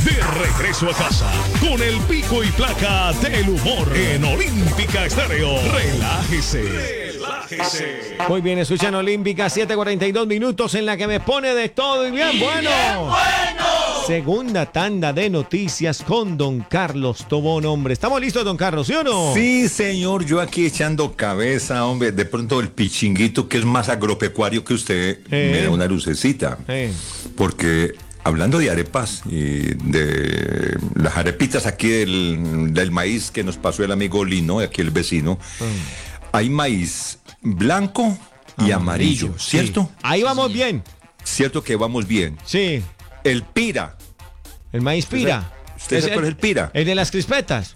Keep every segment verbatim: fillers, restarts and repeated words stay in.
De regreso a casa con el pico y placa del humor en Olímpica Estéreo. Relájese. Relájese. Muy bien, escuchan Olímpica, siete cuarenta y dos minutos en la que me pone de todo y bien bueno. ¡Bien bueno! Segunda tanda de noticias con don Carlos Tobón, hombre. ¿Estamos listos, don Carlos, sí o no? Sí, señor, yo aquí echando cabeza, hombre. De pronto el pichinguito, que es más agropecuario que usted, Eh. me da una lucecita. Eh. Porque hablando de arepas y de las arepitas aquí del, del maíz que nos pasó el amigo Lino, aquí el vecino, hay maíz blanco y amarillo, Amarillo, ¿cierto? Sí. Ahí vamos bien. Cierto que vamos bien. Sí. El pira. El maíz pira. ¿Usted sabe cuál es el pira? El de las crispetas.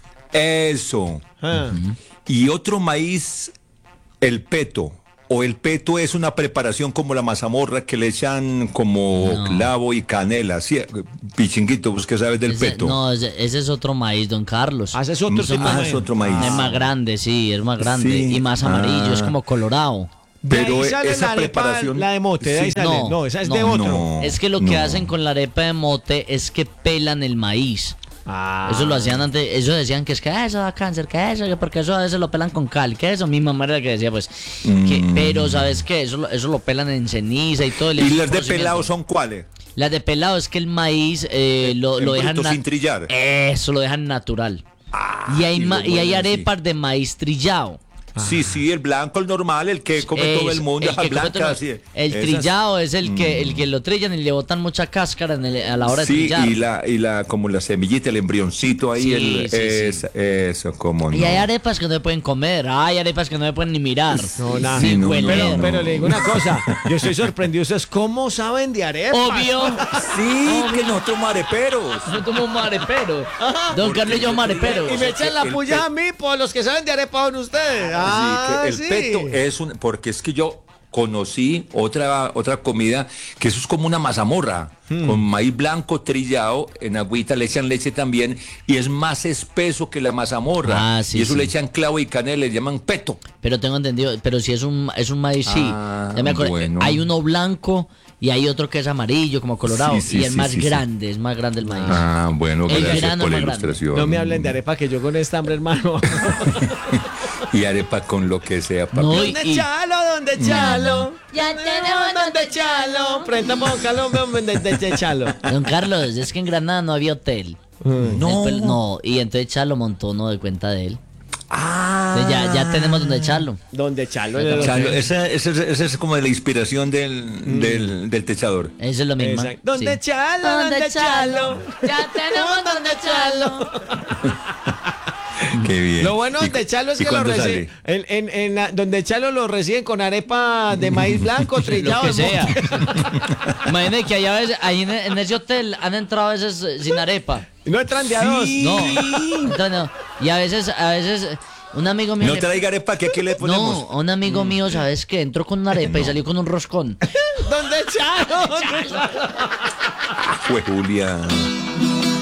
Eso. Ah. Y otro maíz, el peto. O el peto es una preparación como la mazamorra que le echan como No. clavo y canela. Sí, pichinguito, ¿vos qué sabes del Ese- peto? No, ese, ese es otro maíz, don Carlos. Ah, ese es otro Ese tipo de Ah, maíz. es otro maíz. Es más grande, sí, es más grande. Sí. Y más amarillo, Ah. es como colorado. De Pero ahí sale esa la arepa, preparación- la de mote, de ahí Sí. sale. No, No, esa es no, de otro. no. Es que lo que no. hacen con la arepa de mote es que pelan el maíz. Ah. Eso lo hacían antes, ellos decían que es que eso da cáncer, que eso, que porque eso a veces lo pelan con cal, que eso, mi mamá era la que decía, pues, que, Mm. pero ¿sabes qué? Eso, lo- eso lo pelan en ceniza y todo. ¿Y las de pelado son cuáles? Las de pelado es que el maíz eh, lo, En lo dejan... bruto, na- sin trillar. Eso, lo dejan natural. y hay, y ma- lo y hay muelen, arepas de maíz trillado. Sí, sí, el blanco, el normal, el que come todo el Eso, mundo, el esa que come todo blanca, el- sí. El Esas- trillado es el que el que lo trillan y le botan mucha cáscara en el- a la hora de Sí, trillar. y la, y la, como la semillita, el embrioncito ahí, Sí, el, sí, sí. es- eso, como no. Y hay arepas que no se pueden comer, hay arepas que no se pueden ni mirar. No, nada. Sin Sí, no, hueler. Pero, no. pero le digo una cosa, yo estoy sorprendido. ¿Ustedes cómo saben de arepas? Obvio. Sí, que nosotros mareperos. Son como marepero. Don Carlos y yo mareperos. Y me echan la el puya pe- a mí, por los que saben de arepa son ustedes. Ah, Así que el sí. peto es un, porque es que yo conocí otra otra comida que eso es como una mazamorra con maíz blanco trillado en agüita, le echan leche también y es más espeso que la mazamorra. Ah, sí, y eso sí. le echan clavo y canela, le llaman peto. Pero tengo entendido, pero si es un es un maíz, sí. Ah, Ya me acuerdo, bueno. hay uno blanco y hay otro que es amarillo, como colorado. Sí, sí, y es sí, más sí, sí. grande, es más grande el maíz. Ah, bueno, El gracias grano por la más grande. ilustración. No me hablen de arepa, que yo con esta hambre, hermano. Y arepa con lo que sea, papi. No, y- ¿Dónde chalo? ¿Dónde chalo? Ya tenemos ¿Dónde chalo? Frente a Moncalón, ¿dónde chalo? Don Carlos, es que en Granada no había hotel. No. El pel- no, y entonces Chalo montó uno de cuenta de él. Ah. Entonces ya, ya tenemos donde echarlo. ¿Dónde chalo? Chalo, esa, esa, esa es como de la inspiración del, del, del techador. Eso es lo mismo. Exacto. ¿Dónde Sí. chalo? ¿Dónde chalo? Ya tenemos donde echarlo. Qué bien. Lo bueno ¿Y de cu- Chalo es y que lo cuándo reciben. sale? En, en, en la- donde Chalo lo reciben con arepa de maíz blanco, Lo trillado. que de sea. monte. Imagínate que allá a veces, ahí en, en ese hotel han entrado a veces eh, sin arepa. No entran de a dos. No. Entonces, no. Y a veces, a veces, eh, un amigo mío. No le- traiga arepa que aquí le ponemos. No, un amigo mío, ¿sabes qué? Entró con una arepa y salió con un roscón. ¿Dónde Chalo? ¿Dónde Chalo? Fue Julia.